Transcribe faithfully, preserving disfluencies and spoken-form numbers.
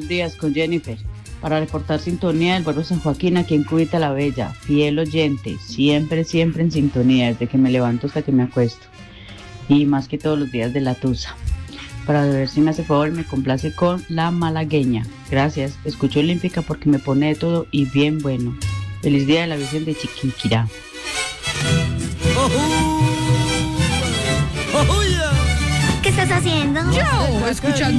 días con Jennifer. Para reportar sintonía del barrio San Joaquín, aquí en Cubita la Bella. Fiel oyente, siempre, siempre en sintonía, desde que me levanto hasta que me acuesto. Y más que todos los días de la tusa. Para ver si me hace favor, me complace con La Malagueña. Gracias, escucho Olímpica porque me pone de todo y bien bueno. Feliz día de la Virgen de Chiquinquirá. ¿Qué estás haciendo? Yo, escuchando